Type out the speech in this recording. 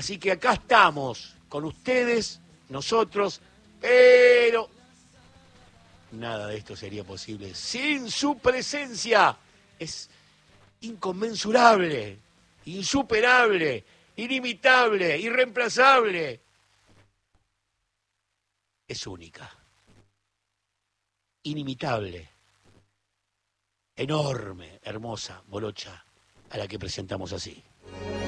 Así que acá estamos, con ustedes, nosotros, pero nada de esto sería posible sin su presencia. Es inconmensurable, insuperable, inimitable, irreemplazable. Es única, inimitable, enorme, hermosa, morocha, a la que presentamos así.